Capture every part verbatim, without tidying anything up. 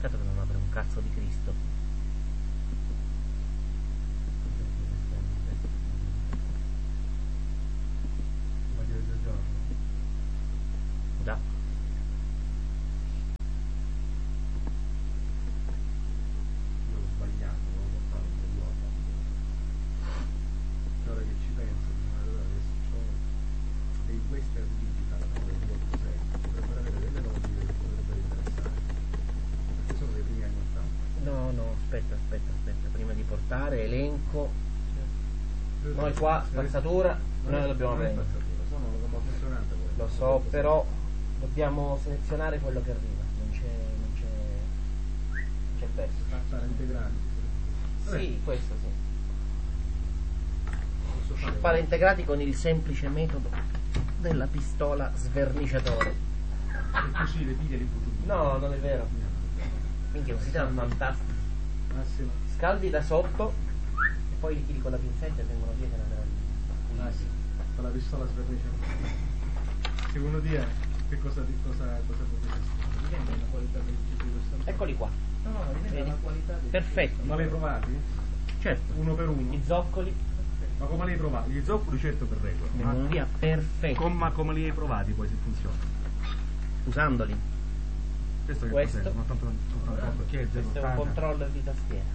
Peccato che non apre un cazzo di Cristo. Già. Ho sbagliato, non ho portato un idiota. Ora che ci penso, adesso c'ho dei western digital, no? Del molto serio. Potrebbero avere delle logiche che potrebbero interessare. Perché sono dei primi anni ottanta. No, no, aspetta, aspetta, aspetta. Prima di portare elenco. Noi qua, spazzatura, noi la dobbiamo prendere. Sono una roba funzionante. Lo so, però dobbiamo selezionare quello che arriva. Non c'è, non c'è, non c'è verso. Passare integrati. Sì, questo sì. Posso fare Fare integrati con il semplice metodo della pistola sverniciatore. E così le piglie li butti. No, non è vero. Minchia, un sistema fantastico. Massimo. Scaldi da sotto e poi li tiri con la pinzetta e vengono via che una meraviglia. Massimo. Con la pistola sverniciatore. Secondo te che cosa di cosa cosa potete dipende dalla qualità del tipo di questo. Eccoli qua. No, no, dipende Vedi? dalla qualità del Perfetti. Ma l'hai provati? Certo. Uno per uno? I zoccoli Ma come li hai provati? Gli zoccoli certo per regola. vengono via perfetti. Com- ma come li hai provati poi se funziona? Usandoli. Questo che Questo. cos'è? Non tanto tanto che è Questo è un controller di tastiera.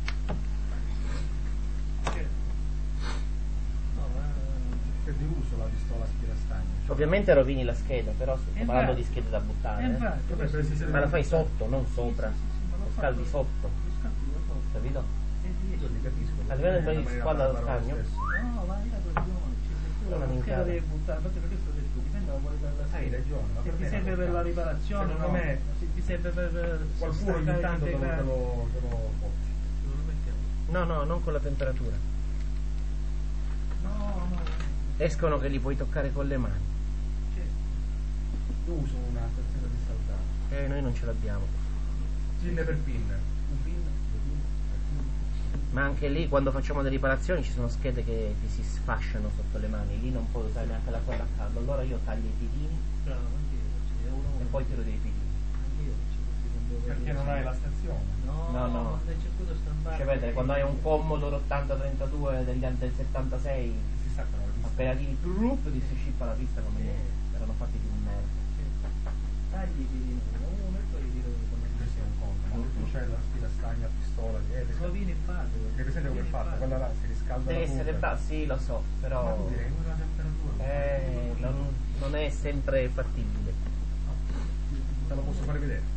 È di uso la pistola spirastagno. Ovviamente rovini la scheda, però sto parlando di schede da buttare. eh. Ma la fai sotto, non sopra. Lo scaldi sotto. Capito? Io ti capisco. A livello di squadra da stagno. No, ma io Una non minchiata. devi buttare, perché per questo ho detto, dipende dalla qualità della Hai scheda. ragione, ma Se per ti me serve non per la cazzo. riparazione, Secondo no. me Se ti serve per qualcuno ogni staccare tanto te lo, te integrati, lo, te lo bocci. lo mettiamo. No, no, non con la temperatura. No, no, Escono che li puoi toccare con le mani. certo. Io uso una stazione di saldato. Eh, noi non ce l'abbiamo. Pin per pin. Un pin, due pin, tre pin. Ma anche lì quando facciamo le riparazioni ci sono schede che ti si sfasciano sotto le mani, lì non puoi usare neanche la quella a caldo, allora io taglio i piedini Bravo, anch'io, sì, è uno, e poi tiro dei piedini. anch'io faccio questi controlli. Perché non hai la stazione? No, No, no. non c'è circuito stampante. Cioè vedete, quando hai un Commodore ottanta trentadue degli anni del settantasei, Si staccano la pista. appena tiri trup ti si scippa la pista come niente, erano fatti di un merda. Tagli i piedini uno e poi li tiro come Questo è un conto, ma non c'è la spirastagna a pistola. Eh, lo viene fatto. Hai presente come è fatta? Quella là si riscalda Deve la essere punta. ba- sì, lo so, Ma però tu direi una temperatura. eh, non, non è sempre fattibile. Te lo posso fare vedere.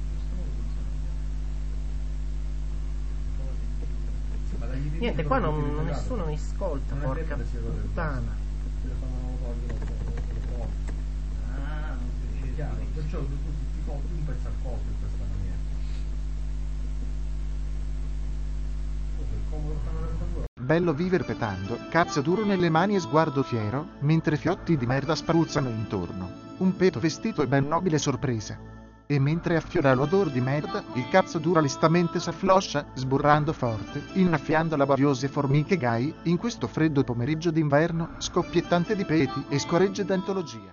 Sì, ma dagli piedini Niente, dove qua ti non, ritirato? nessuno mi ascolta, Non è porca detto che sia quello del puttana. Io quando non lo voglio lo trovo. Ah, non si dice. Chiaro, perciò tu tu- ti compri un pezzo al colpo in questa maniera. Questo è il comodo ottanta trentadue. Bello viver petando, cazzo duro nelle mani e sguardo fiero, mentre fiotti di merda spruzzano intorno. Un peto vestito e ben nobile sorpresa. E mentre affiora l'odor di merda, il cazzo duro listamente s'affloscia, sburrando forte, innaffiando laboriose formiche gai, in questo freddo pomeriggio d'inverno, scoppiettante di peti e scoregge d'antologia.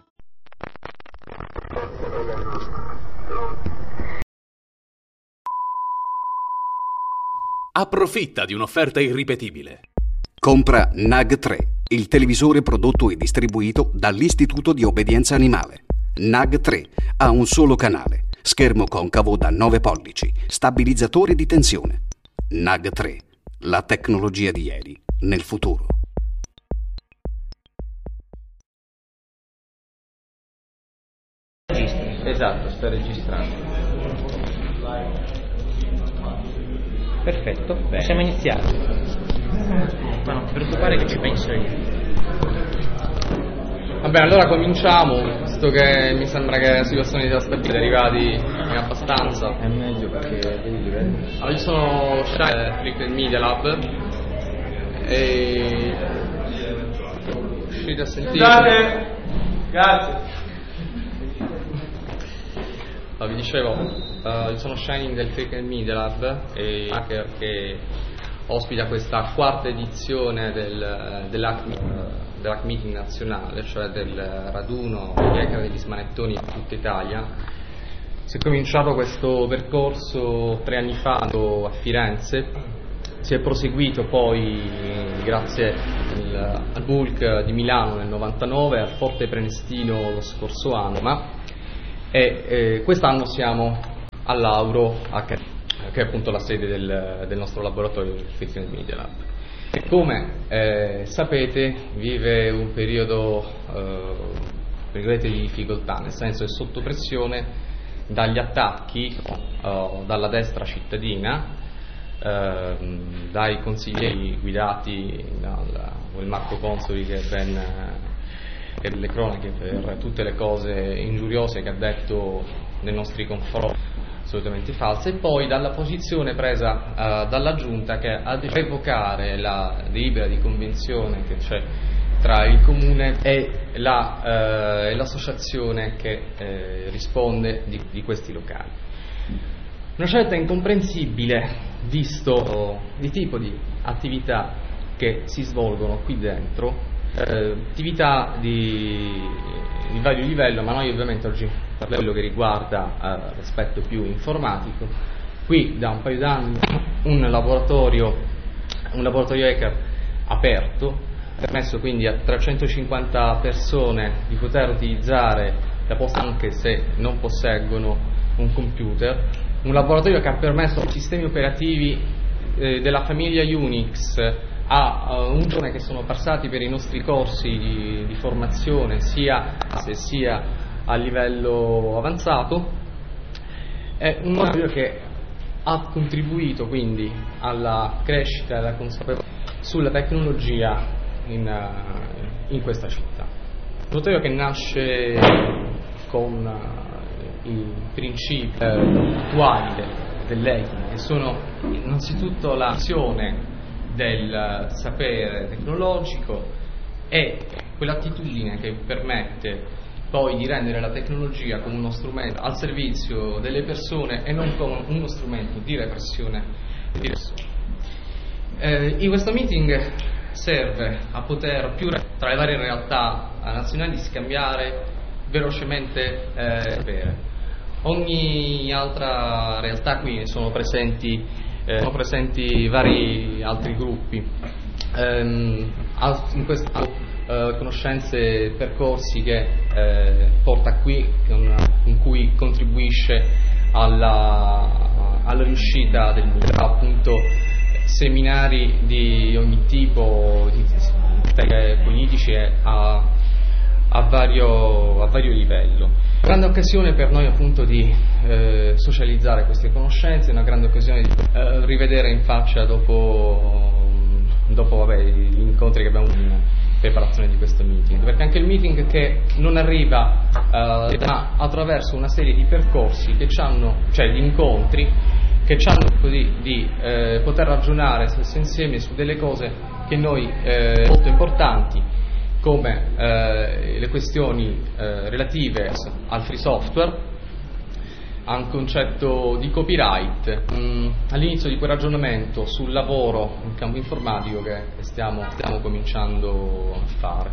Approfitta di un'offerta irripetibile. Compra N A G tre, il televisore prodotto e distribuito dall'Istituto di Obbedienza Animale. N A G tre ha un solo canale, schermo concavo da nove pollici, stabilizzatore di tensione. N A G tre, la tecnologia di ieri, nel futuro. Esatto, sto registrando. Perfetto, possiamo iniziare. Ma non ti preoccupare che ci penso io. Va bene, allora cominciamo, visto che mi sembra che si possono aspettare derivati in abbastanza. È meglio perché devi dire. Allora, io sono Shai del Media Lab e uscite a sentire. Scusate! Grazie. Uh, vi dicevo, uh, io sono Shining del Tech Media Lab e hacker che ospita questa quarta edizione del, dell'Hack uh, dell'Hack Meeting nazionale, cioè del raduno degli hacker degli smanettoni in tutta Italia. si è cominciato questo percorso tre anni fa a Firenze, si è proseguito poi grazie al, al Bulk di Milano nel novantanove, al Forte Prenestino lo scorso anno, ma e, eh, quest'anno siamo all'Auro H, che è appunto la sede del, del nostro laboratorio di Fictional Media Lab. E come eh, sapete vive un periodo eh, di difficoltà, nel senso è sotto pressione dagli attacchi eh, dalla destra cittadina, eh, dai consiglieri guidati dal il Marco Consoli, che è ben che le cronache per tutte le cose ingiuriose che ha detto nei nostri confronti, assolutamente false, e poi dalla posizione presa uh, dalla Giunta, che ha deciso di revocare la delibera di convenzione che c'è tra il Comune e, la, uh, e l'associazione che uh, risponde di, di questi locali. Una scelta incomprensibile visto il tipo di attività che si svolgono qui dentro, eh, attività di, di vario livello, ma noi ovviamente oggi per quello che riguarda eh, l'aspetto più informatico. Qui da un paio d'anni un laboratorio un laboratorio hacker aperto, ha permesso quindi a trecentocinquanta persone di poter utilizzare la posta anche se non posseggono un computer, un laboratorio che ha permesso ai sistemi operativi eh, della famiglia Unix a uh, un giorno che sono passati per i nostri corsi di, di formazione sia, sia a livello avanzato. È un laboratorio che ha contribuito quindi alla crescita e alla consapevolezza sulla tecnologia in, uh, in questa città. Un laboratorio che nasce con uh, i principi uh, attuali dell'E-T, che sono innanzitutto l'azione del sapere tecnologico e quell'attitudine che permette poi di rendere la tecnologia come uno strumento al servizio delle persone e non come uno strumento di repressione di persone. Eh, in questo meeting serve a poter più tra le varie realtà nazionali scambiare velocemente eh, sapere. Ogni altra realtà qui sono presenti Eh, sono presenti vari altri gruppi, ehm, in questo eh, conoscenze e percorsi che eh, porta qui, con, con cui contribuisce alla, alla riuscita del meeting, appunto seminari di ogni tipo, di, di politici e a, a, vario, a vario livello. Grande occasione per noi appunto di eh, socializzare queste conoscenze, una grande occasione di eh, rivedere in faccia dopo, dopo vabbè, gli incontri che abbiamo in preparazione di questo meeting, perché anche il meeting che non arriva eh, ma attraverso una serie di percorsi che ci hanno, cioè di incontri che ci hanno così di eh, poter ragionare insieme su delle cose che noi eh, molto importanti, come eh, le questioni eh, relative al free software, a un concetto di copyright, mh, all'inizio di quel ragionamento sul lavoro in campo informatico che stiamo, stiamo cominciando a fare.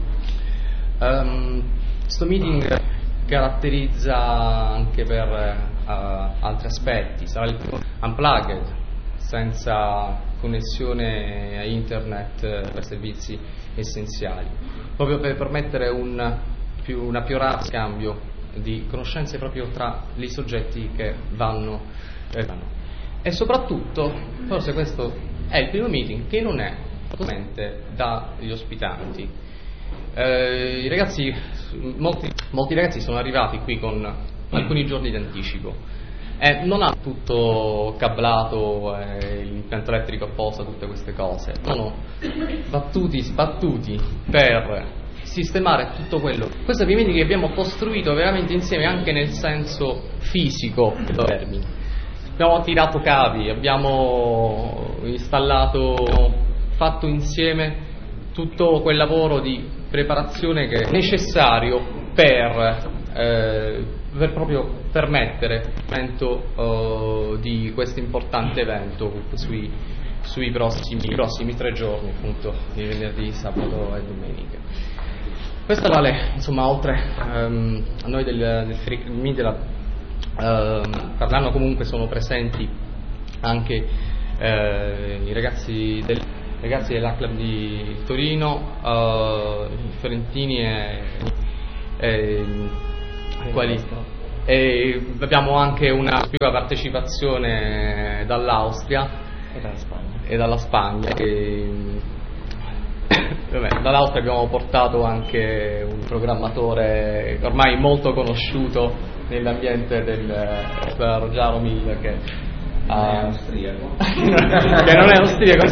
Um, questo meeting caratterizza anche per uh, altri aspetti, sarà il unplugged, senza connessione a internet per servizi essenziali, proprio per permettere un più, una più rapido scambio di conoscenze proprio tra i soggetti che vanno, eh, vanno. E soprattutto, forse questo è il primo meeting che non è solamente dagli ospitanti. Eh, i ragazzi, molti, molti ragazzi sono arrivati qui con alcuni giorni di anticipo. Eh, non ha tutto cablato, eh, l'impianto elettrico apposta, tutte queste cose. Sono battuti, sbattuti per sistemare tutto quello. Questo ovviamente che abbiamo costruito veramente insieme anche nel senso fisico del termine. Abbiamo tirato cavi, abbiamo installato, abbiamo fatto insieme tutto quel lavoro di preparazione che è necessario per eh, per proprio permettere l'evento uh, di questo importante evento sui, sui prossimi, prossimi tre giorni, appunto di venerdì, sabato e domenica. Questo vale, insomma, oltre um, a noi del, del Media Lab, per l'anno comunque sono presenti anche eh, i ragazzi, del, ragazzi dell'A Club di Torino, eh, i fiorentini e, e, quali, e abbiamo anche una più partecipazione dall'Austria e dalla Spagna, e dalla Spagna e, vabbè, dall'Austria abbiamo portato anche un programmatore ormai molto conosciuto nell'ambiente del uh, Jaromil, che uh, è austriaco che non è austriaco,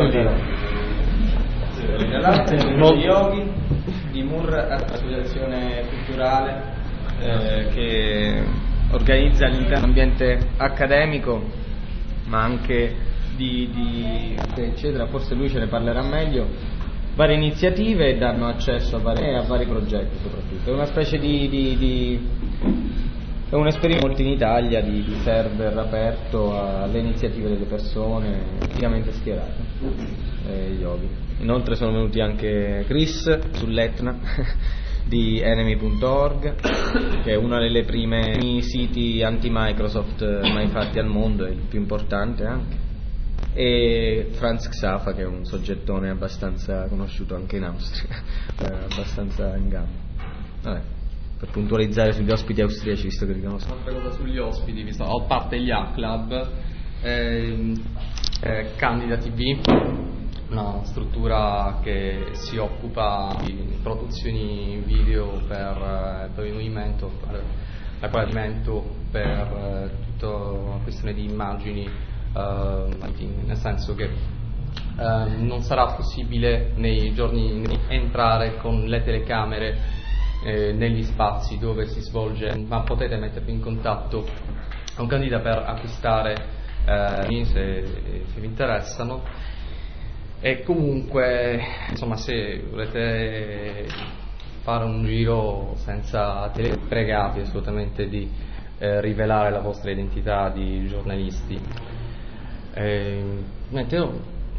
non Yogi di Mur, associazione culturale eh, che organizza all'interno dell'ambiente accademico ma anche di, di eccetera, forse lui ce ne parlerà meglio, varie iniziative e danno accesso a vari, a vari progetti soprattutto. È una specie di, di, di è un esperimento in Italia di, di server aperto alle iniziative delle persone praticamente schierate, eh, yogi. Inoltre sono venuti anche Chris sull'Etna di enemy punto org, che è uno delle prime siti anti-Microsoft mai fatti al mondo, è il più importante anche, e Franz Xafa, che è un soggettone abbastanza conosciuto anche in Austria, abbastanza in gamba. Vabbè, per puntualizzare sugli ospiti austriaci, visto che li conosco. Un'altra cosa sugli ospiti, visto, a parte gli A Club, eh, eh, Candida T V, una struttura che si occupa di produzioni video per, per il movimento, per l'acquadimento, per eh, tutta la questione di immagini, eh, nel senso che eh, non sarà possibile nei giorni entrare con le telecamere Eh, negli spazi dove si svolge, ma potete mettervi in contatto con Candida per acquistare eh, se, se vi interessano. E comunque, insomma, se volete fare un giro senza tele, pregati assolutamente di eh, rivelare la vostra identità di giornalisti. Eh, niente, io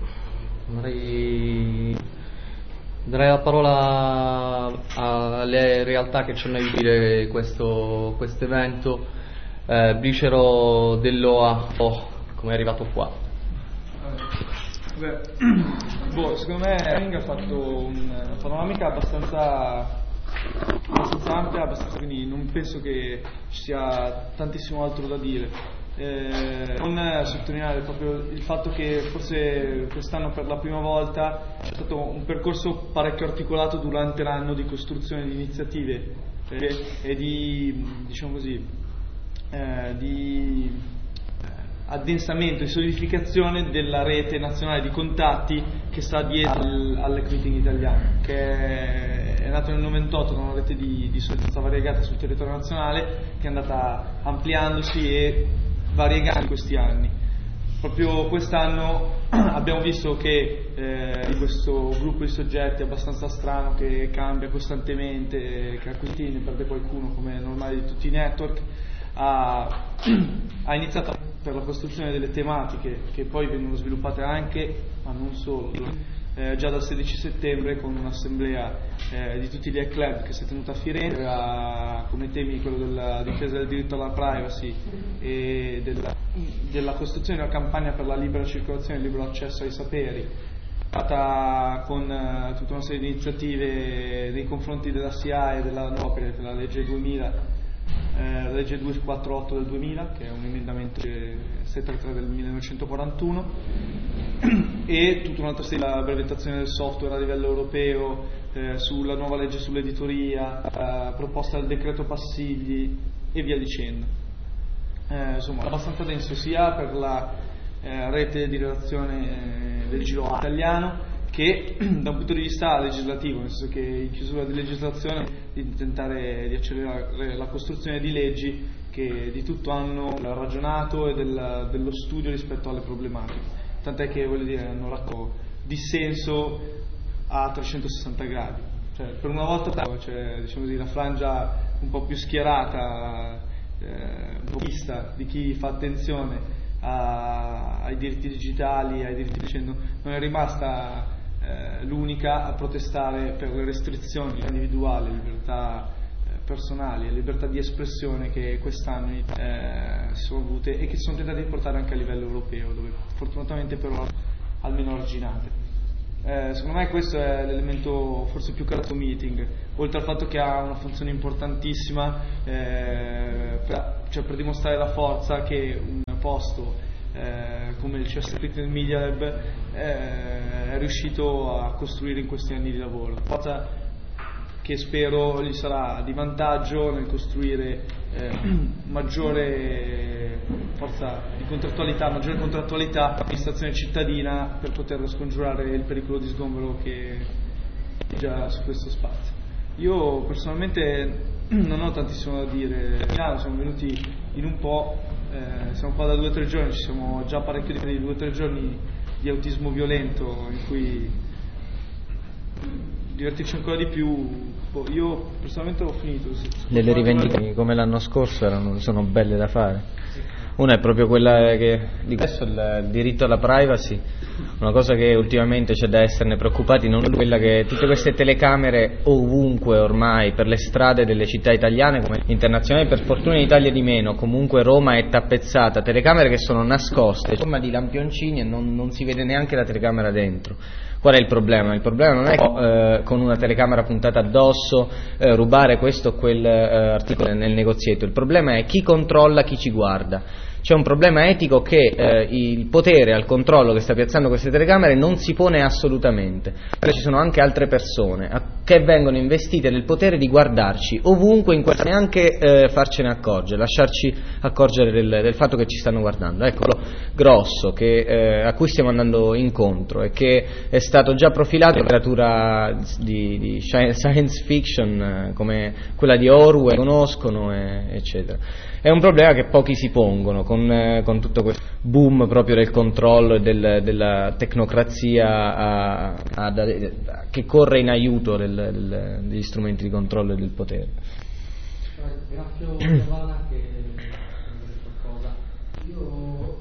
vorrei darei la parola alle realtà che ci hanno aiutato a dire questo evento. Eh, Bricero dell'O A, oh, come è arrivato qua? Beh, boh, secondo me Ring ha fatto una panoramica abbastanza, abbastanza ampia, abbastanza, quindi non penso che ci sia tantissimo altro da dire. Eh, non sottolineare proprio il fatto che forse quest'anno per la prima volta c'è stato un percorso parecchio articolato durante l'anno di costruzione di iniziative eh, e di, diciamo così, eh, di addensamento e solidificazione della rete nazionale di contatti che sta dietro al, all'Equiting italiano, che è nato nel novantotto da una rete di, di solidarietà variegata sul territorio nazionale, che è andata ampliandosi e variegando in questi anni. Proprio quest'anno abbiamo visto che eh, di questo gruppo di soggetti abbastanza strano, che cambia costantemente, che acquisisce, ne perde qualcuno, come è normale di tutti i network, ha, ha iniziato per la costruzione delle tematiche che poi vengono sviluppate anche, ma non solo, eh, già dal sedici settembre con un'assemblea eh, di tutti gli E C Club che si è tenuta a Firenze, aveva come temi quello della difesa del diritto alla privacy e della, della costruzione di una campagna per la libera circolazione e il libero accesso ai saperi, fatta con uh, tutta una serie di iniziative nei confronti della S I A E e della N O P E, della legge duemila, eh, la legge duecentoquarantotto del duemila, che è un emendamento settantatré del millenovecentoquarantuno, e tutta un'altra serie di brevettazione del software a livello europeo, eh, sulla nuova legge sull'editoria, eh, proposta del decreto Passigli e via dicendo. Eh, insomma, abbastanza denso sia per la eh, rete di relazione eh, del giro italiano, che da un punto di vista legislativo, nel senso che in chiusura di legislazione di tentare di accelerare la costruzione di leggi che di tutto hanno ragionato e del, dello studio rispetto alle problematiche, tant'è che, voglio dire, hanno raccolto dissenso a trecentosessanta gradi, cioè per una volta c'è, diciamo così, la frangia un po' più schierata, eh, un po' vista di chi fa attenzione a, ai diritti digitali, ai diritti dicendo, non è rimasta eh, l'unica a protestare per le restrizioni individuali, libertà eh, personali e libertà di espressione che quest'anno eh, si sono avute e che si sono tentate di portare anche a livello europeo, dove fortunatamente però almeno arginate. Eh, secondo me questo è l'elemento forse più caro meeting, oltre al fatto che ha una funzione importantissima eh, per, cioè per dimostrare la forza che un posto eh, come il Chester Picnic Media Lab eh, è riuscito a costruire in questi anni di lavoro, forza che spero gli sarà di vantaggio nel costruire eh, maggiore forza di contrattualità, maggiore contrattualità amministrazione cittadina per poter scongiurare il pericolo di sgombero che è già su questo spazio. Io personalmente non ho tantissimo da dire. A Milano siamo venuti in un po', eh, siamo qua da due o tre giorni, ci siamo già parecchio di due o tre giorni di autismo violento in cui divertirci ancora di più. Io personalmente ho finito. Delle rivendicazioni come l'anno scorso erano, sono belle da fare. Una è proprio quella che di questo il diritto alla privacy, una cosa che ultimamente c'è da esserne preoccupati, non quella che tutte queste telecamere ovunque ormai per le strade delle città italiane come internazionali, per fortuna in Italia di meno, comunque Roma è tappezzata, telecamere che sono nascoste in forma di lampioncini e non, non si vede neanche la telecamera dentro. Qual è il problema? Il problema non è che, eh, con una telecamera puntata addosso eh, rubare questo o quel eh, articolo nel negozietto, il problema è chi controlla chi ci guarda. C'è un problema etico che eh, il potere al controllo che sta piazzando queste telecamere non si pone assolutamente, perché ci sono anche altre persone a, che vengono investite del potere di guardarci ovunque, in questa neanche eh, farcene accorgere, lasciarci accorgere del, del fatto che ci stanno guardando. Eccolo grosso che, eh, a cui stiamo andando incontro e che è stato già profilato in letteratura di, di science fiction eh, come quella di Orwell, conoscono e, eccetera. È un problema che pochi si pongono con, eh, con tutto questo boom proprio del controllo e del, della tecnocrazia a, a, a, che corre in aiuto del, del, degli strumenti di controllo e del potere. Grazie Giovanna che qualcosa. Io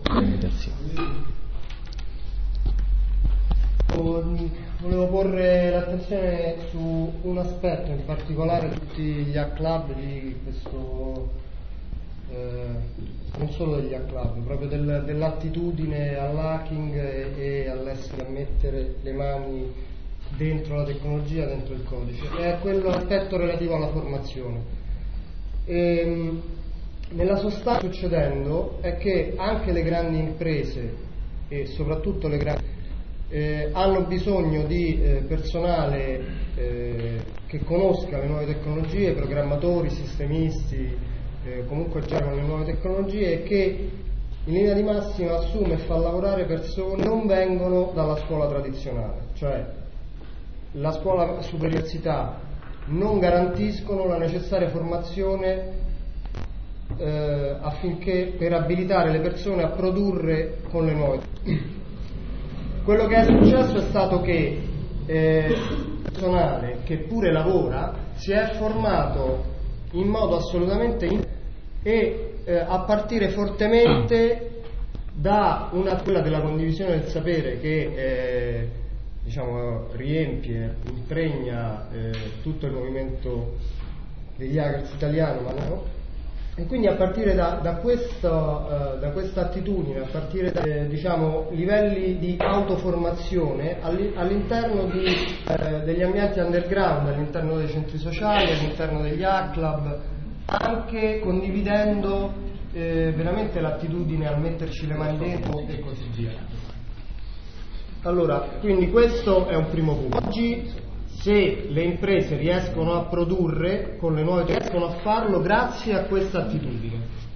volevo porre l'attenzione su un aspetto in particolare di tutti gli hack club di questo. Eh, non solo degli hack club, proprio del, dell'attitudine all'hacking e, e all'essere a mettere le mani dentro la tecnologia, dentro il codice, è quell'aspetto relativo alla formazione. E, nella sostanza succedendo è che anche le grandi imprese e soprattutto le grandi eh, hanno bisogno di eh, personale eh, che conosca le nuove tecnologie, programmatori, sistemisti, Eh, comunque già con le nuove tecnologie, e che in linea di massima assume e fa lavorare persone che non vengono dalla scuola tradizionale, cioè la scuola superiore non garantiscono la necessaria formazione eh, affinché per abilitare le persone a produrre con le nuove. Quello che è successo è stato che eh, il personale che pure lavora si è formato in modo assolutamente in- e eh, a partire fortemente da una quella della condivisione del sapere che eh, diciamo riempie, impregna eh, tutto il movimento degli hackers italiano, ma no? E quindi a partire da, da, questo, uh, da questa attitudine, a partire da eh, diciamo, livelli di autoformazione all'interno di, eh, degli ambienti underground, all'interno dei centri sociali, all'interno degli hack club, anche condividendo eh, veramente l'attitudine a metterci le mani dentro e così via. Allora, quindi questo è un primo punto. Oggi se le imprese riescono a produrre con le nuove tecnologie, riescono a farlo grazie a questa attitudine.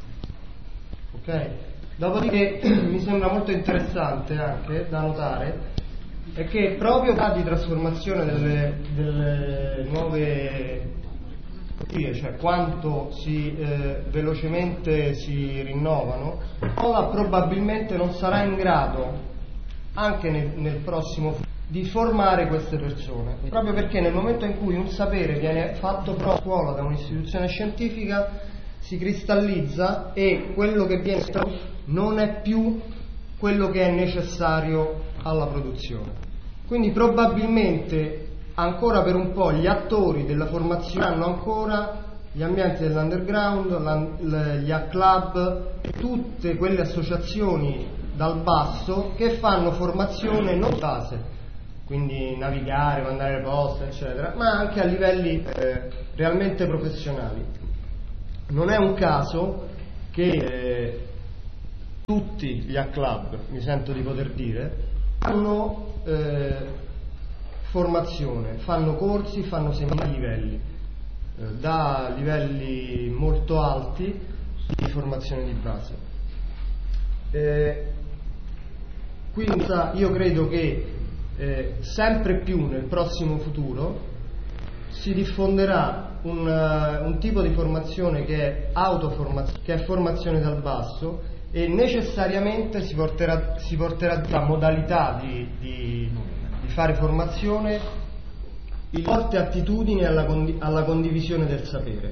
Ok? Dopodiché mi sembra molto interessante anche da notare è che proprio la di trasformazione delle, delle nuove tecnologie, cioè quanto si eh, velocemente si rinnovano, probabilmente non sarà in grado anche nel, nel prossimo futuro di formare queste persone, proprio perché nel momento in cui un sapere viene fatto a scuola da un'istituzione scientifica si cristallizza e quello che viene non è più quello che è necessario alla produzione. Quindi probabilmente ancora per un po' gli attori della formazione hanno ancora gli ambienti dell'underground, gli A-Club, tutte quelle associazioni dal basso che fanno formazione non base, quindi navigare, mandare le poste, eccetera, ma anche a livelli eh, realmente professionali. Non è un caso che eh, tutti gli A-Club, mi sento di poter dire, fanno eh, formazione, fanno corsi, fanno seminari a livelli, eh, da livelli molto alti di formazione di base. Eh, quindi io credo che eh, sempre più nel prossimo futuro si diffonderà un, uh, un tipo di formazione che è autoformazione, che è formazione dal basso, e necessariamente si porterà, si porterà la modalità di, di, di fare formazione in forte attitudine alla, condi, alla condivisione del sapere.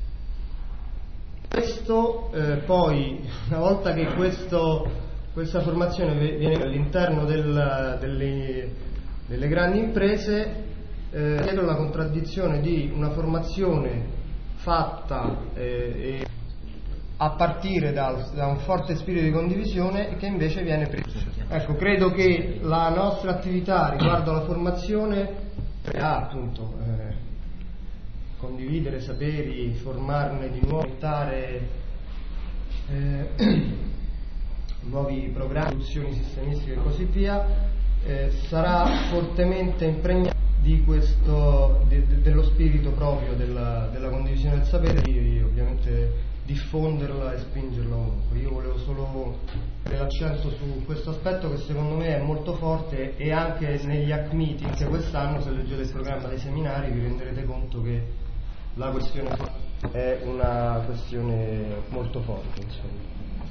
Questo eh, poi, una volta che questo, questa formazione viene all'interno del, delle, delle grandi imprese, eh, dietro la contraddizione di una formazione fatta eh, e a partire da, da un forte spirito di condivisione che invece viene preso. Ecco, credo che la nostra attività riguardo alla formazione ha appunto eh, condividere saperi, formarne di nuovo, inventare eh, nuovi programmi, soluzioni sistemistiche e così via, eh, sarà fortemente impregnata di questo, de, de, dello spirito proprio della, della condivisione del sapere, e ovviamente diffonderla e spingerla ovunque. Io volevo solo mettere l'accento su questo aspetto che secondo me è molto forte, e anche negli hack meeting, anche quest'anno, se leggete il programma dei seminari vi renderete conto che la questione è una questione molto forte, insomma.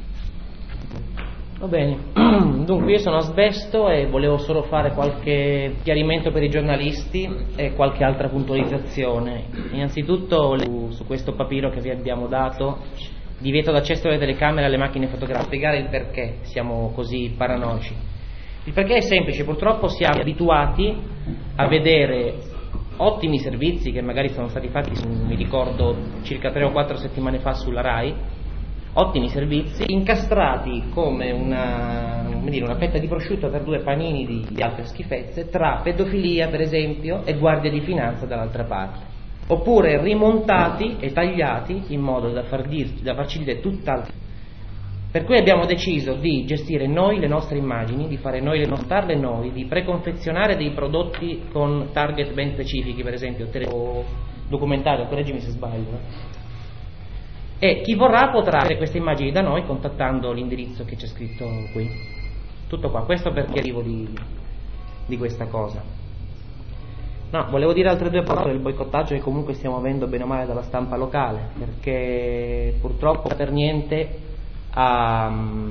Va bene, dunque io sono Asbesto e volevo solo fare qualche chiarimento per i giornalisti e qualche altra puntualizzazione. Innanzitutto su questo papiro che vi abbiamo dato, divieto d'accesso alle telecamere e alle macchine fotografiche, spiegare il perché siamo così paranoici. Il perché è semplice: purtroppo siamo abituati a vedere ottimi servizi che magari sono stati fatti, mi ricordo circa tre o quattro settimane fa sulla Rai, ottimi servizi incastrati come una, come dire, una fetta di prosciutto per due panini di, di altre schifezze, tra pedofilia per esempio e guardia di finanza dall'altra parte, oppure rimontati e tagliati in modo da, far dirci, da farci dire tutt'altro. Per cui abbiamo deciso di gestire noi le nostre immagini, di fare noi le montarle noi, di preconfezionare dei prodotti con target ben specifici, per esempio tele- o documentario, correggimi se sbaglio. E chi vorrà potrà avere queste immagini da noi contattando l'indirizzo che c'è scritto qui. Tutto qua, questo perché arrivo di, di questa cosa. No, volevo dire altre due parole del boicottaggio che comunque stiamo avendo bene o male dalla stampa locale, perché purtroppo per niente a,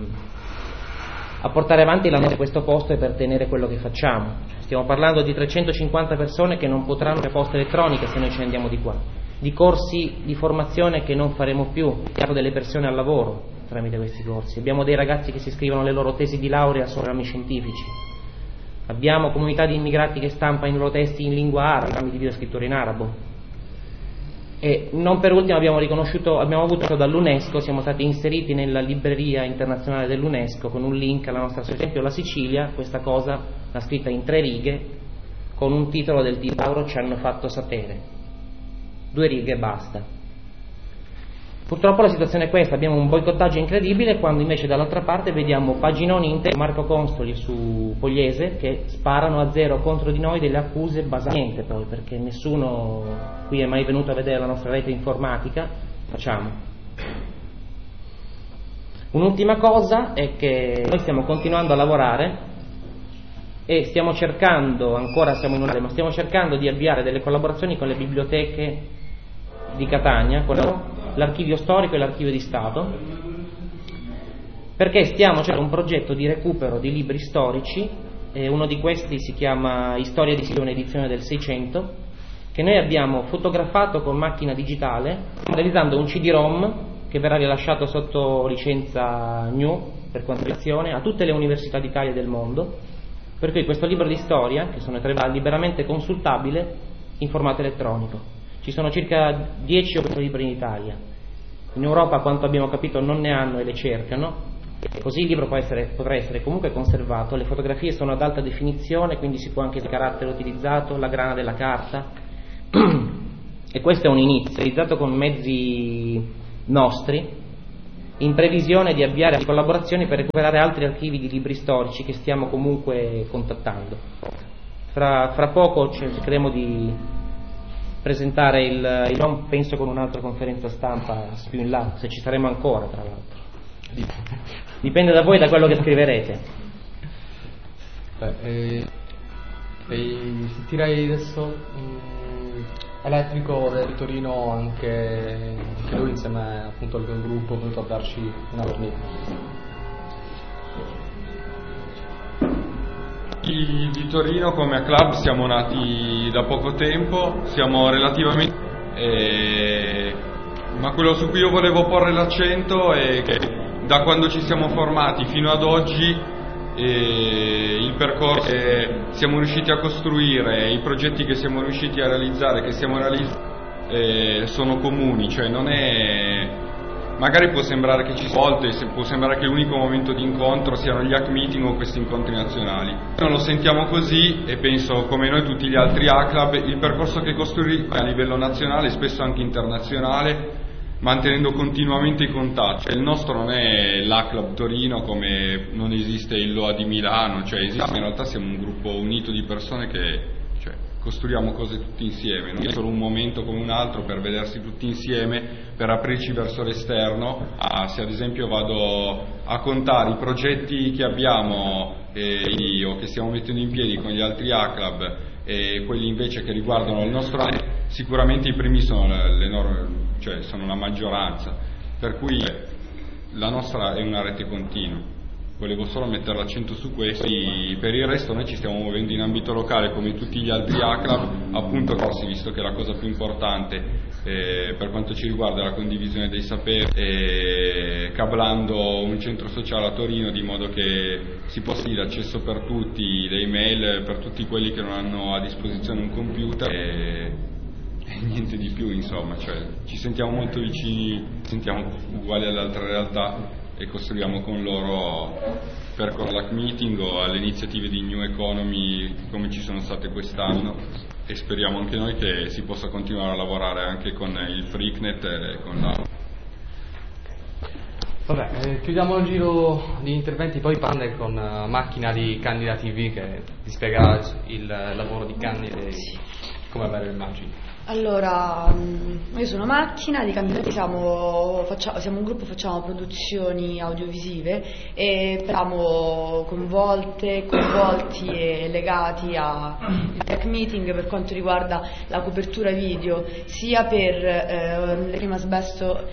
a portare avanti la nostra questo posto e per tenere quello che facciamo. Stiamo parlando di trecentocinquanta persone che non potranno fare posta elettronica se noi ci andiamo di qua, di corsi di formazione che non faremo più, abbiamo delle persone al lavoro tramite questi corsi, abbiamo dei ragazzi che si scrivono le loro tesi di laurea su programmi scientifici, abbiamo comunità di immigrati che stampano i loro testi in lingua araba, programmi di videoscrittura in arabo, e non per ultimo abbiamo riconosciuto, abbiamo avuto dall'UNESCO, siamo stati inseriti nella libreria internazionale dell'UNESCO con un link alla nostra, per esempio la Sicilia questa cosa l'ha scritta in tre righe con un titolo del tipo "Loro ci hanno fatto sapere", due righe e basta. Purtroppo la situazione è questa: abbiamo un boicottaggio incredibile, quando invece dall'altra parte vediamo paginoni interi, Marco Consoli su Pugliese, che sparano a zero contro di noi delle accuse basate niente, poi perché nessuno qui è mai venuto a vedere la nostra rete informatica. Facciamo. Un'ultima cosa è che noi stiamo continuando a lavorare e stiamo cercando, ancora siamo in una, ma stiamo cercando di avviare delle collaborazioni con le biblioteche di Catania, con l'archivio storico e l'archivio di Stato, perché stiamo cercando un progetto di recupero di libri storici, e uno di questi si chiama Storia di Sicilia, un'edizione del Seicento, che noi abbiamo fotografato con macchina digitale, realizzando un C D-ROM che verrà rilasciato sotto licenza G N U per conservazione a tutte le università d'Italia e del mondo, per cui questo libro di storia, che sono tre, è liberamente consultabile in formato elettronico. Ci sono circa dieci opere libri in Italia. In Europa, a quanto abbiamo capito, non ne hanno e le cercano. Così il libro può essere, potrà essere comunque conservato, le fotografie sono ad alta definizione, quindi si può anche il carattere utilizzato, la grana della carta, e questo è un inizio, realizzato con mezzi nostri, in previsione di avviare collaborazioni per recuperare altri archivi di libri storici che stiamo comunque contattando. Fra, fra poco cercheremo di presentare il, il non penso con un'altra conferenza stampa più in là, se ci saremo ancora, tra l'altro. Dipende da voi, da quello che scriverete. Beh, eh, eh, sentirei adesso um, Elettrico del Torino, anche, anche lui insieme appunto al gruppo, è venuto a darci una cornice. I di Torino come club siamo nati da poco tempo, siamo relativamente... Eh, ma quello su cui io volevo porre l'accento è che da quando ci siamo formati fino ad oggi eh, il percorso che siamo riusciti a costruire, i progetti che siamo riusciti a realizzare, che stiamo realizzando, eh, sono comuni, cioè non è... magari può sembrare che ci sia volte, può sembrare che l'unico momento di incontro siano gli hack meeting o questi incontri nazionali. Non lo sentiamo così e penso, come noi tutti gli altri A-Club, il percorso che costruiamo a livello nazionale, spesso anche internazionale, mantenendo continuamente i contatti. Il nostro non è l'A-Club Torino, come non esiste il L O A di Milano, cioè esiste, in realtà siamo un gruppo unito di persone che cioè, costruiamo cose tutti insieme, non è solo un momento come un altro per vedersi tutti insieme, per aprirci verso l'esterno. Ah, se ad esempio vado a contare i progetti che abbiamo eh, o che stiamo mettendo in piedi con gli altri A-Club e quelli invece che riguardano il nostro, sicuramente i primi sono le norme, cioè sono la maggioranza, per cui la nostra è una rete continua. Volevo solo mettere l'accento su questo. Per il resto noi ci stiamo muovendo in ambito locale come tutti gli altri A-Club, appunto corsi, visto che la cosa più importante eh, per quanto ci riguarda è la condivisione dei saperi, eh, cablando un centro sociale a Torino di modo che si possa dire accesso per tutti, le email per tutti quelli che non hanno a disposizione un computer e, e niente di più, insomma, cioè, ci sentiamo molto vicini, sentiamo uguali alle altre realtà e costruiamo con loro per l'hack meeting o alle iniziative di New Economy come ci sono state quest'anno, e speriamo anche noi che si possa continuare a lavorare anche con il Freaknet e con la... Vabbè, eh, chiudiamo il giro di interventi, poi Pander con uh, Macchina di Candida T V che ti spiegherà il lavoro di Candida e come avere le immagini. Allora, io sono Macchina di Candida T V, siamo, facciamo, siamo un gruppo, facciamo produzioni audiovisive e siamo coinvolte, coinvolti e legati a hack meeting per quanto riguarda la copertura video, sia per eh, prima Sbesto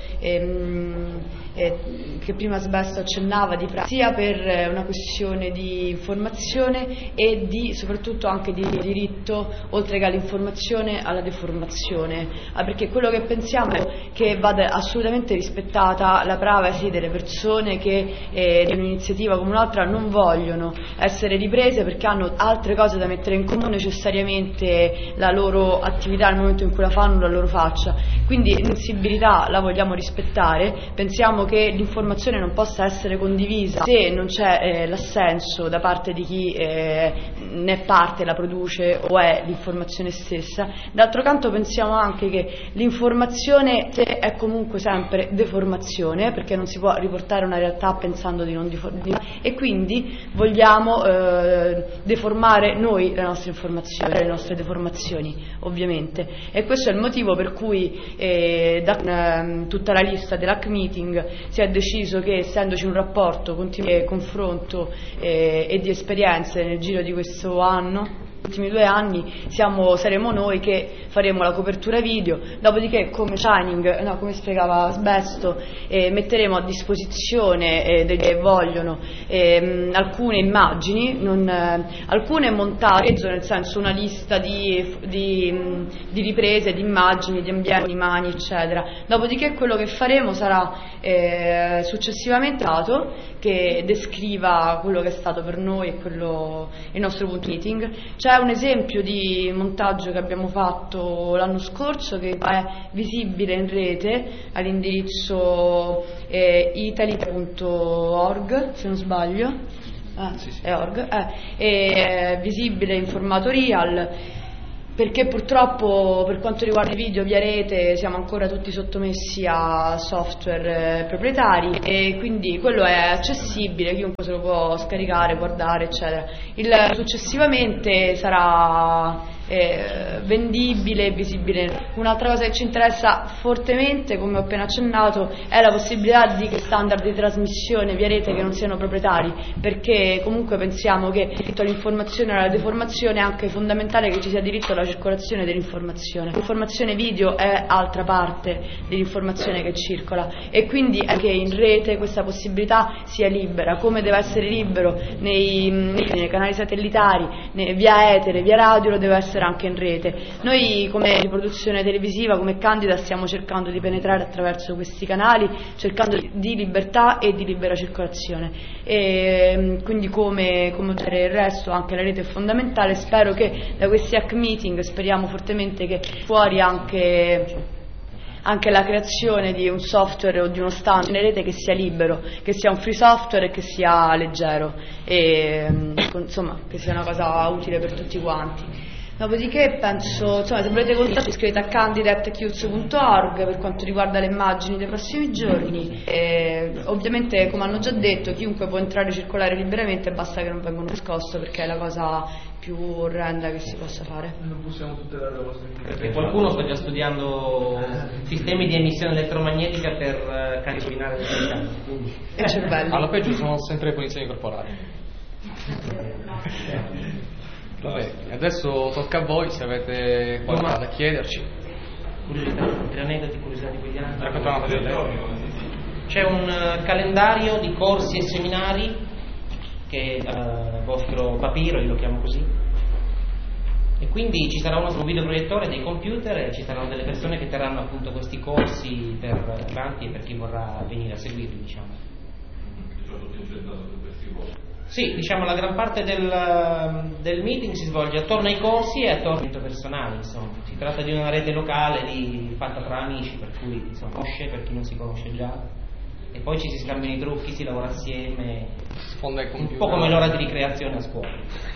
ehm, eh, che prima Sbesto accennava di pra- sia per eh, una questione di informazione e di soprattutto anche di diritto, oltre che all'informazione, alla deformazione. Ah, perché quello che pensiamo è che vada assolutamente rispettata la privacy delle persone che eh, di un'iniziativa come un'altra non vogliono essere riprese perché hanno altre cose da mettere in comune, non necessariamente la loro attività nel momento in cui la fanno, la loro faccia. Quindi l'insensibilità la vogliamo rispettare, pensiamo che l'informazione non possa essere condivisa se non c'è eh, l'assenso da parte di chi eh, ne è parte, la produce o è l'informazione stessa. D'altro canto pensiamo anche che l'informazione è comunque sempre deformazione, perché non si può riportare una realtà pensando di non deformare, e quindi vogliamo eh, deformare noi le nostre informazioni, le nostre deformazioni ovviamente, e questo è il motivo per cui eh, da eh, tutta la lista dell'hack meeting si è deciso che, essendoci un rapporto continuo di confronto eh, e di esperienze nel giro di questo anno, ultimi due anni, siamo, saremo noi che faremo la copertura video, dopodiché come Shining, no, come spiegava Sbesto, eh, metteremo a disposizione eh, degli che vogliono eh, alcune immagini, non, eh, alcune montate, nel senso una lista di, di, di riprese, di immagini, di ambienti, di mani, eccetera. Dopodiché quello che faremo sarà eh, successivamente dato che descriva quello che è stato per noi e quello, il nostro punto meeting. C'è un esempio di montaggio che abbiamo fatto l'anno scorso, che è visibile in rete all'indirizzo eh, italy punto org, se non sbaglio. Ah, sì, sì. È org, eh, è visibile in formato real, perché purtroppo per quanto riguarda i video via rete siamo ancora tutti sottomessi a software eh, proprietari, e quindi quello è accessibile, chiunque se lo può scaricare, guardare, eccetera. Il, successivamente sarà eh, vendibile e visibile. Un'altra cosa che ci interessa fortemente, come ho appena accennato, è la possibilità di standard di trasmissione via rete che non siano proprietari, perché comunque pensiamo che diritto all'informazione e alla deformazione è anche fondamentale che ci sia diritto alla circolazione dell'informazione. L'informazione video è altra parte dell'informazione che circola, e quindi è che in rete questa possibilità sia libera, come deve essere libero nei, nei canali satellitari, nei, via etere, via radio, lo deve essere anche in rete. Noi come produzione televisiva, come Candida, stiamo cercando di penetrare attraverso questi canali, cercando di libertà e di libera circolazione, e quindi come, come il resto anche la rete è fondamentale. Spero che da questi hack meeting, speriamo fortemente che fuori anche anche la creazione di un software o di uno standard in rete che sia libero, che sia un free software e che sia leggero, e insomma che sia una cosa utile per tutti quanti. Dopodiché penso, insomma, se volete contatto iscrivete a candida punto chiuz punto org per quanto riguarda le immagini dei prossimi giorni, e ovviamente, come hanno già detto, chiunque può entrare e circolare liberamente, basta che non vengano nascosti, perché è la cosa più orrenda che si possa fare. Non possiamo tutelare la vostra identità. Perché qualcuno sta già studiando sistemi di emissione elettromagnetica per cancellinare le istanze. E cervelli. Alla peggio sono sempre le punizioni corporali. Vabbè, adesso tocca a voi se avete qualcosa da chiederci. Curiosità, altri aneddoti, curiosità di quegli anni. Raccontiamo di lei. C'è un uh, calendario di corsi e seminari che è il uh, vostro papiro, io lo chiamo così, e quindi ci sarà uno, un videoproiettore, dei computer, e ci saranno delle persone che terranno appunto questi corsi per avanti e per chi vorrà venire a seguirli, diciamo. Sì, diciamo la gran parte del, del meeting si svolge attorno ai corsi e attorno al personale, insomma. Si tratta di una rete locale di, fatta tra amici, per cui insomma, conosce per chi non si conosce già, e poi ci si scambiano i trucchi, si lavora assieme, sfonda il computer, un po' come l'ora di ricreazione a scuola.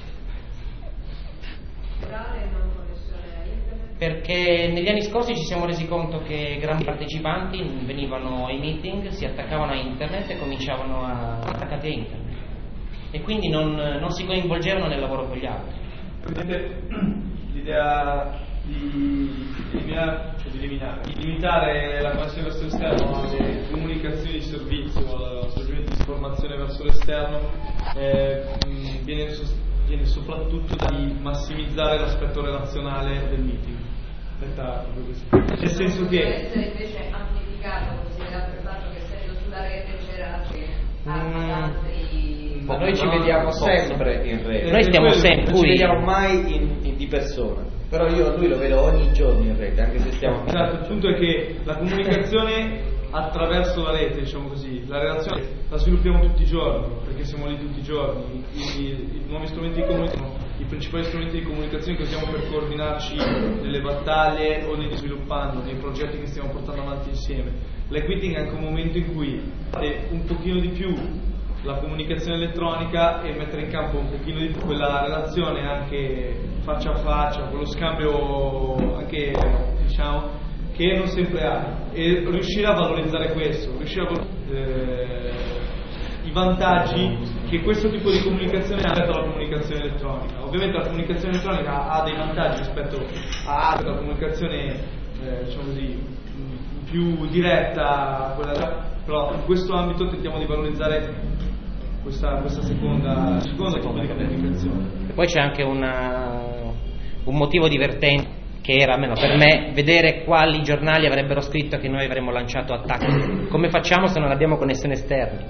Perché negli anni scorsi ci siamo resi conto che grandi partecipanti venivano ai meeting, si attaccavano a internet e cominciavano a attaccare a internet, e quindi non, non si coinvolgevano nel lavoro con gli altri. Vedete l'idea di eliminare, cioè di eliminare, di limitare la connessione verso l'esterno alle comunicazioni di servizio, allo svolgimento di informazione verso l'esterno, eh, viene, viene soprattutto da massimizzare l'aspetto relazionale del meeting. Detta proprio così. Nel senso che deve essere invece amplificato, considerato il fatto che essendo sulla rete c'era anche altri. Ma noi ci vediamo sempre in rete. Noi stiamo sempre, non ci vediamo mai in, in, di persona. Però io lui lo vedo ogni giorno in rete, anche se stiamo. Esatto, il punto è che la comunicazione attraverso la rete, diciamo così, la relazione la sviluppiamo tutti i giorni, perché siamo lì tutti i giorni. I, i, i nuovi strumenti di comunicazione, i principali strumenti di comunicazione che usiamo per coordinarci nelle battaglie o nei sviluppando, nei progetti che stiamo portando avanti insieme. L'equiting è anche un momento in cui fate un pochino di più la comunicazione elettronica e mettere in campo un pochino di più quella relazione anche faccia a faccia, quello scambio anche, diciamo, che non sempre hai, e riuscire a valorizzare questo, riuscire a valorizzare eh, i vantaggi che questo tipo di comunicazione ha rispetto alla comunicazione elettronica. Ovviamente la comunicazione elettronica ha dei vantaggi rispetto alla comunicazione eh, diciamo così più diretta, quella, però in questo ambito tentiamo di valorizzare questa, questa seconda, seconda tipo di comunicazione. E poi c'è anche una, un motivo divertente che era, almeno per me, vedere quali giornali avrebbero scritto che noi avremmo lanciato attacchi. Come facciamo se non abbiamo connessioni esterne?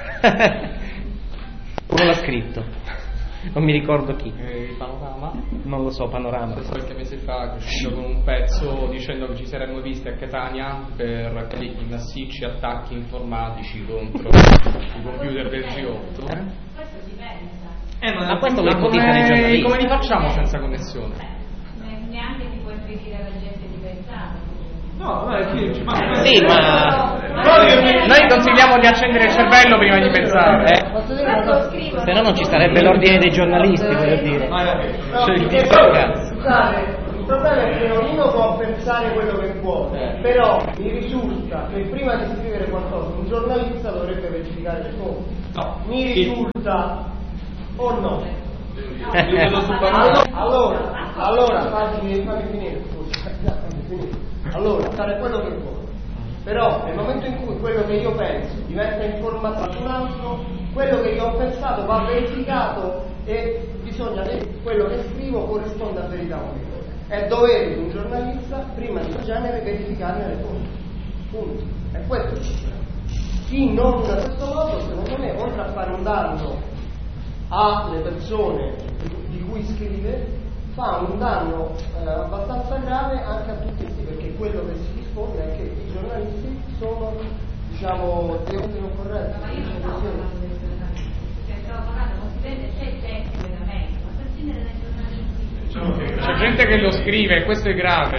Uno l'ha scritto, non mi ricordo chi. Eh, Panorama? Non lo so, Panorama. Qualche mese fa è uscito con un pezzo dicendo che ci saremmo visti a Catania per i massicci attacchi informatici contro i computer del G otto. Eh? Eh, ma ma questo lo Ma ipotizza nei come, giornalisti. come li facciamo senza connessione? Ne- neanche ti può impedire alla gente di pensare. No, ma è che ma Sì, ma Noi consigliamo di accendere il cervello prima di pensare. eh, se no non ci sarebbe l'ordine dei giornalisti, voglio dire. No, Cioè, perché chi- poi, scusate, il problema è che ognuno può pensare quello che vuole, però mi risulta che prima di scrivere qualcosa un giornalista dovrebbe verificare le fonti. No. Mi risulta o no? allora, Allora, allora fammi, fammi finire, scusa, fammi finire. Allora, fare quello che vuole. Però nel momento in cui quello che io penso diventa informazione su un altro, quello che io ho pensato va verificato e bisogna che quello che scrivo corrisponda a verità o meno. È dovere di un giornalista, prima di questo genere, verificarne le fonti. Punto. È questo il problema. Chi non da questo modo, secondo me, oltre a fare un danno alle persone di cui scrive, fa un danno eh, abbastanza grave anche a tutti questi, perché quello che si risponde è che i giornalisti sono, diciamo, devono non corretti. Ma io non stavo parlando del giornalismo, cioè stavo parlando, non si vede, c'è gente veramente, ma sta scendere dai giornalisti. C'è gente che lo scrive, questo è grave.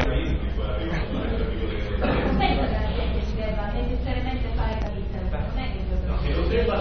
Non penso che la gente ci debba necessariamente fare capita, non è che lo debba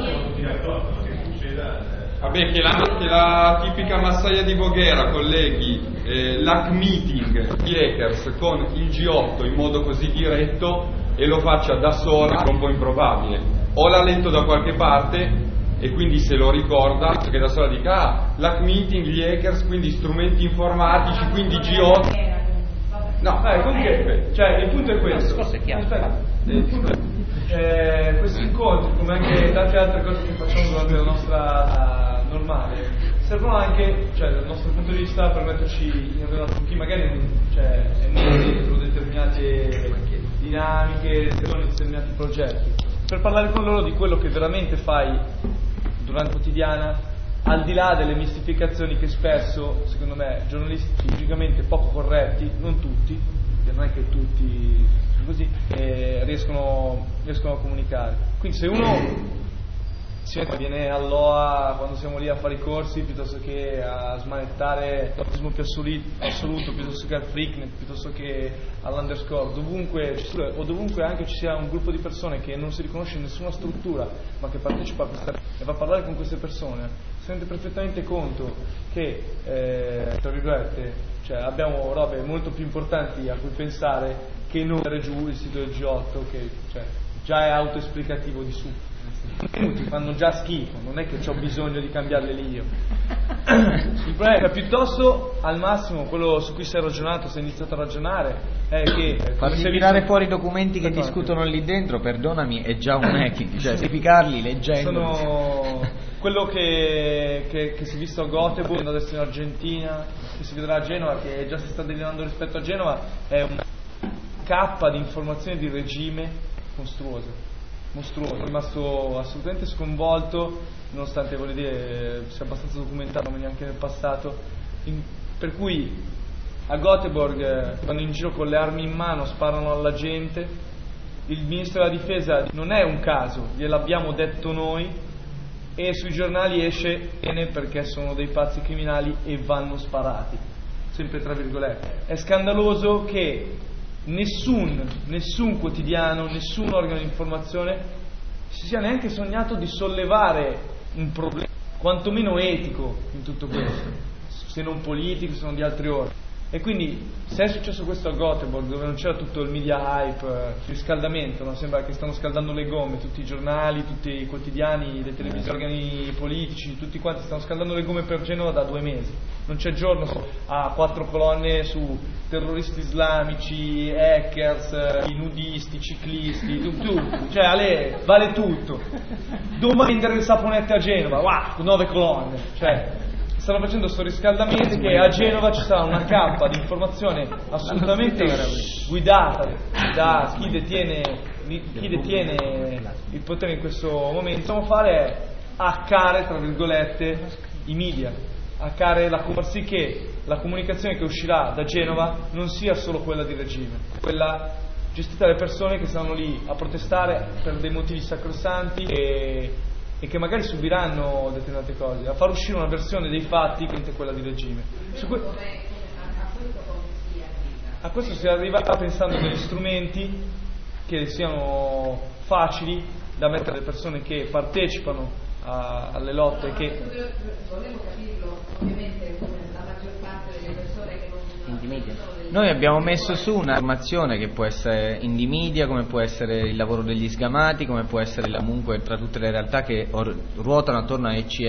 Vabbè, che la, che la tipica massaia di Voghera, colleghi, eh, l'hack meeting di hackers con il G otto in modo così diretto e lo faccia da sola è un po' improbabile. O l'ha letto da qualche parte e quindi se lo ricorda, che da sola dica, ah, l'hack meeting, gli hackers, quindi strumenti informatici, quindi G otto. no, dai, comunque, cioè il punto è questo. Forse è chiaro. Aspetta, il punto è, eh, questi incontri, come anche tante altre cose che facciamo durante la nostra uh, normale, servono anche, cioè dal nostro punto di vista, per metterci in relazione con chi magari cioè, è nato dentro determinate dinamiche, determinati progetti, per parlare con loro di quello che veramente fai durante la quotidiana, al di là delle mistificazioni che spesso, secondo me, giornalisti logicamente poco corretti, non tutti, perché non è che tutti così, eh, riescono, riescono a comunicare. Quindi se uno si viene all'O A quando siamo lì a fare i corsi, piuttosto che a smanettare l'autismo più assoluto, assoluto, piuttosto che al freaknet, piuttosto che all'underscore, dovunque, o dovunque anche ci sia un gruppo di persone che non si riconosce in nessuna struttura, ma che partecipa a questa e va a parlare con queste persone, si rende perfettamente conto che, eh, tra virgolette, cioè abbiamo robe molto più importanti a cui pensare che non mettere giù il sito del G otto, che cioè, già è autoesplicativo di su. Ti fanno già schifo, non è che ho bisogno di cambiarle lì io. Il problema è piuttosto, al massimo, quello su cui sei ragionato, sei iniziato a ragionare, è che farli tirare visto... fuori i documenti che Aspetta. discutono lì dentro, perdonami, è già un hacking, cioè semplificarli leggendo. Sono quello che, che, che si è visto a Göteborg, adesso in Argentina, che si vedrà a Genova, che già si sta delineando rispetto a Genova, è una cappa di informazioni di regime mostruosa. mostruoso, sono rimasto assolutamente sconvolto, nonostante voglio dire sia abbastanza documentato come neanche nel passato, in, per cui a Göteborg vanno in giro con le armi in mano, sparano alla gente, il ministro della difesa non è un caso, gliel'abbiamo detto noi, e sui giornali esce bene perché sono dei pazzi criminali e vanno sparati, sempre tra virgolette. È scandaloso che Nessun, nessun quotidiano, nessun organo di informazione si sia neanche sognato di sollevare un problema, quantomeno etico, in tutto questo, se non politico, se non di altri ordini. E quindi, se è successo questo a Göteborg, dove non c'era tutto il media hype, il riscaldamento, no? Sembra che stanno scaldando le gomme, tutti i giornali, tutti i quotidiani, le televisioni, gli organi politici, tutti quanti stanno scaldando le gomme per Genova da due mesi. Non c'è giorno a quattro colonne su terroristi islamici, hackers, nudisti, ciclisti, tutto, cioè Ale, vale tutto. Domani vendere le saponette a Genova, wow, nove colonne, cioè stanno facendo sto riscaldamento che a Genova ci sarà una cappa di informazione assolutamente guidata da chi detiene, chi detiene il potere in questo momento. Possiamo fare è hackare, tra virgolette, i media, hackare la, far sì che la comunicazione che uscirà da Genova non sia solo quella di regime, quella gestita dalle persone che stanno lì a protestare per dei motivi sacrosanti e e che magari subiranno determinate cose, a far uscire una versione dei fatti che è quella di regime. Su que- a questo si arriva pensando degli strumenti che siano facili da mettere alle persone che partecipano a, alle lotte. Che volevo capirlo, ovviamente la maggior parte delle persone che non Noi abbiamo messo su una formazione che può essere Indimedia, come può essere il lavoro degli sgamati, come può essere comunque tra tutte le realtà che or- ruotano attorno a E C